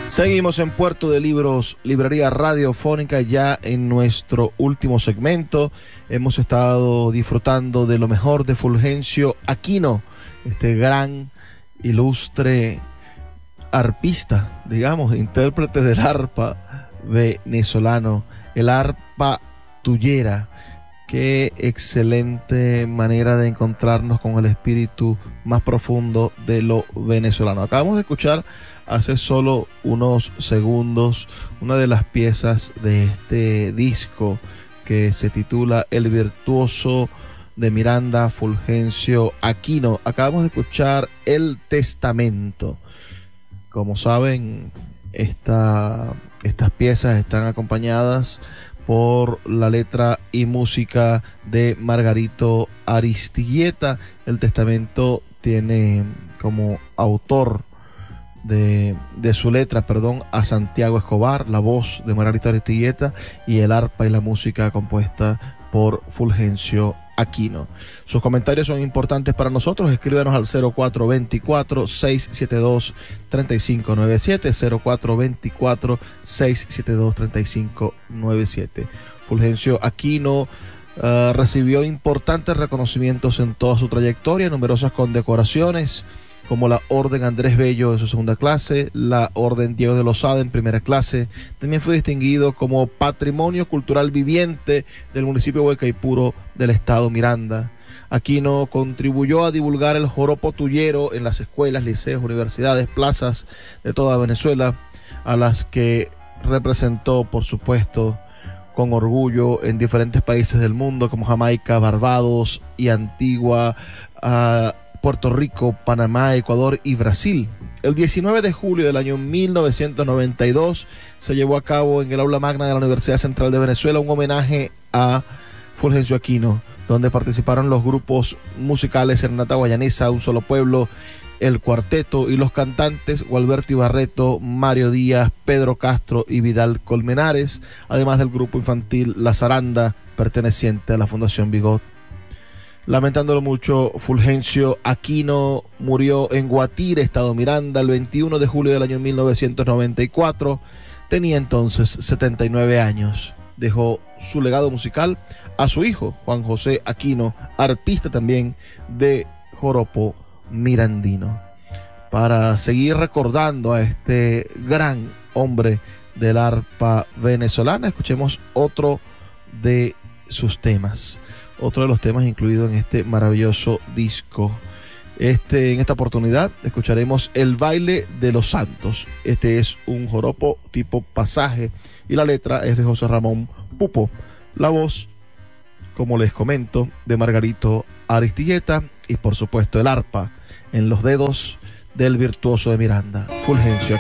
Seguimos en Puerto de Libros, librería radiofónica, ya en nuestro último segmento. Hemos estado disfrutando de lo mejor de Fulgencio Aquino, este gran, ilustre arpista, digamos, intérprete del arpa venezolano, el arpa tuyera. Qué excelente manera de encontrarnos con el espíritu más profundo de lo venezolano. Acabamos de escuchar hace solo unos segundos una de las piezas de este disco que se titula El Virtuoso de Miranda, Fulgencio Aquino. Acabamos de escuchar El Testamento. Como saben, estas piezas están acompañadas por la letra y música de Margarito Aristigueta. El Testamento tiene como autor de su letra, a Santiago Escobar, la voz de Margarito Aristigueta y el arpa y la música compuesta por Fulgencio Aquino. Sus comentarios son importantes para nosotros. Escríbanos al 0424-672-3597, 0424-672-3597. Fulgencio Aquino recibió importantes reconocimientos en toda su trayectoria, numerosas condecoraciones, como la Orden Andrés Bello en su segunda clase, la Orden Diego de Lozada en primera clase. También fue distinguido como Patrimonio Cultural Viviente del municipio de Huaycaipuro del estado Miranda. Aquino contribuyó a divulgar el joropo tuyero en las escuelas, liceos, universidades, plazas de toda Venezuela, a las que representó, por supuesto, con orgullo en diferentes países del mundo como Jamaica, Barbados y Antigua, Puerto Rico, Panamá, Ecuador y Brasil. El 19 de julio del año 1992 se llevó a cabo en el aula magna de la Universidad Central de Venezuela un homenaje a Fulgencio Aquino, donde participaron los grupos musicales Serenata Guayanesa, Un Solo Pueblo, El Cuarteto y los cantantes Gualberto Ibarreto, Mario Díaz, Pedro Castro y Vidal Colmenares, además del grupo infantil La Zaranda, perteneciente a la Fundación Bigot. Lamentándolo mucho, Fulgencio Aquino murió en Guatire, estado Miranda, el 21 de julio del año 1994. Tenía entonces 79 años. Dejó su legado musical a su hijo, Juan José Aquino, arpista también de joropo mirandino. Para seguir recordando a este gran hombre del arpa venezolana, escuchemos otro de sus temas. Otro de los temas incluidos en este maravilloso disco. En esta oportunidad escucharemos El Baile de los Santos. Este es un joropo tipo pasaje y la letra es de José Ramón Pupo. La voz, como les comento, de Margarito Aristigueta y por supuesto el arpa en los dedos del virtuoso de Miranda, Fulgencio